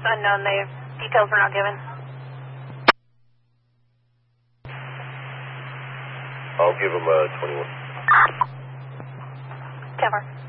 unknown. Details were not given. I'll give him a 21. 10-4.